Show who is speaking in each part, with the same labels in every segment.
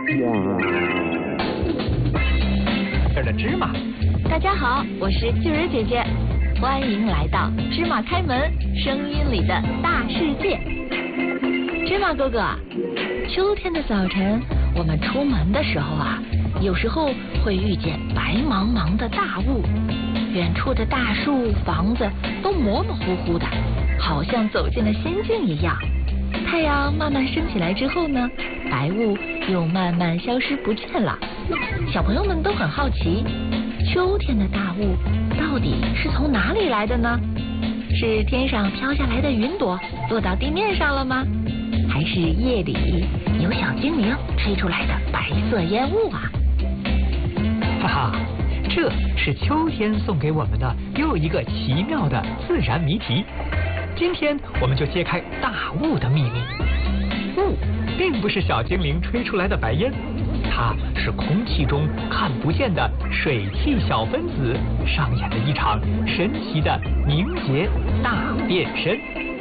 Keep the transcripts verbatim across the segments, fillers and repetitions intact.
Speaker 1: 这儿的芝麻。
Speaker 2: 大家好，我是巨人姐姐，欢迎来到芝麻开门，声音里的大世界。芝麻哥哥，秋天的早晨，我们出门的时候啊，有时候会遇见白茫茫的大雾，远处的大树、房子都模模糊糊的，好像走进了仙境一样。太阳慢慢升起来之后呢，白雾又慢慢消失不见了。小朋友们都很好奇，秋天的大雾到底是从哪里来的呢？是天上飘下来的云朵落到地面上了吗？还是夜里有小精灵吹出来的白色烟雾啊？
Speaker 1: 哈哈，这是秋天送给我们的又一个奇妙的自然谜题。今天我们就揭开大雾的秘密。雾并不是小精灵吹出来的白烟，它是空气中看不见的水汽小分子上演的一场神奇的凝结大变身。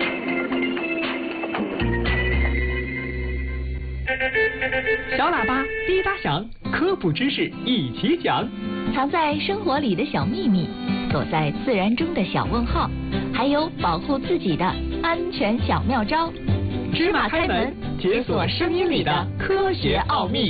Speaker 1: 小喇叭滴答响，科普知识一起讲。
Speaker 2: 藏在生活里的小秘密，躲在自然中的小问号，还有保护自己的安全小妙招。
Speaker 1: 芝麻开门，解锁声音里的科学奥秘。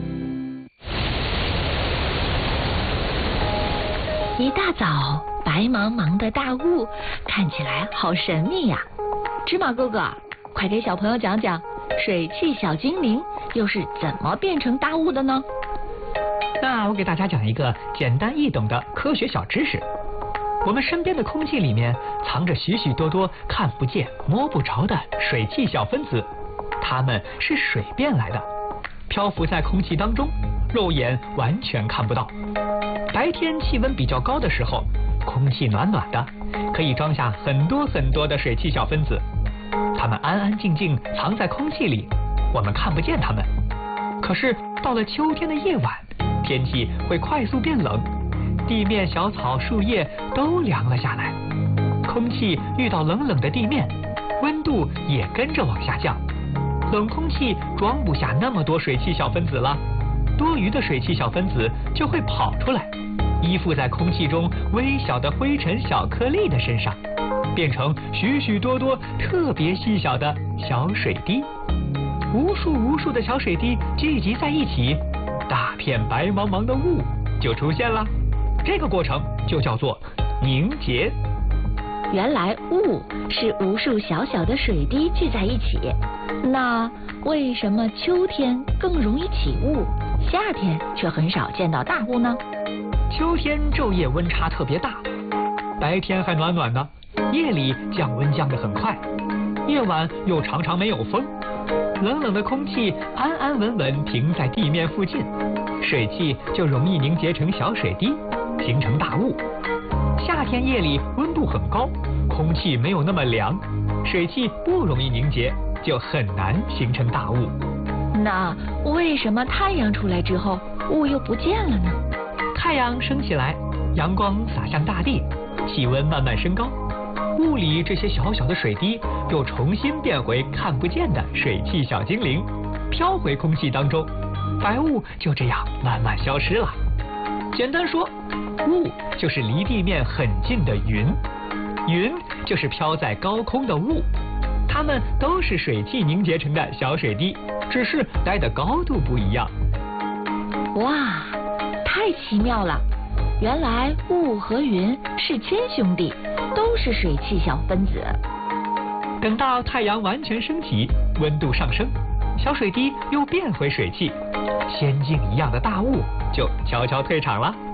Speaker 2: 一大早，白茫茫的大雾看起来好神秘呀！芝麻哥哥，快给小朋友讲讲水汽小精灵又是怎么变成大雾的呢？
Speaker 1: 那我给大家讲一个简单易懂的科学小知识。我们身边的空气里面藏着许许多多看不见摸不着的水汽小分子，它们是水变来的，漂浮在空气当中，肉眼完全看不到。白天气温比较高的时候，空气暖暖的，可以装下很多很多的水汽小分子，它们安安静静藏在空气里，我们看不见它们。可是到了秋天的夜晚，天气会快速变冷，地面小草树叶都凉了下来，空气遇到冷冷的地面，温度也跟着往下降。冷空气装不下那么多水汽小分子了，多余的水汽小分子就会跑出来，依附在空气中微小的灰尘小颗粒的身上，变成许许多多特别细小的小水滴。无数无数的小水滴聚集在一起，大片白茫茫的雾就出现了。这个过程就叫做凝结。
Speaker 2: 原来雾是无数小小的水滴聚在一起，那为什么秋天更容易起雾，夏天却很少见到大雾呢？
Speaker 1: 秋天昼夜温差特别大，白天还暖暖的，夜里降温降得很快，夜晚又常常没有风，冷冷的空气安安稳稳停在地面附近，水汽就容易凝结成小水滴，形成大雾。夏天夜里温度很高，空气没有那么凉，水汽不容易凝结，就很难形成大雾。
Speaker 2: 那为什么太阳出来之后雾又不见了呢？
Speaker 1: 太阳升起来，阳光洒向大地，气温慢慢升高，雾里这些小小的水滴又重新变回看不见的水汽小精灵，飘回空气当中，白雾就这样慢慢消失了。简单说，雾就是离地面很近的云，云就是飘在高空的雾，它们都是水汽凝结成的小水滴，只是待的高度不一样。
Speaker 2: 哇，太奇妙了！原来雾和云是亲兄弟，都是水汽小分子。
Speaker 1: 等到太阳完全升起，温度上升，小水滴又变回水汽，仙境一样的大雾就悄悄退场了。